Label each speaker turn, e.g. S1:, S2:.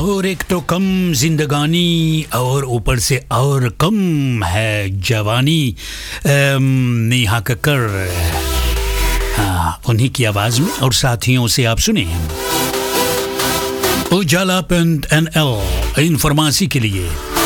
S1: और एक तो कम जिंदगानी और ऊपर से और कम है जवानी। नेहा कक्कर, हाँ, उन्हीं की आवाज में और साथियों से आप सुने उजाला.nl इन्फॉर्मेशन के लिए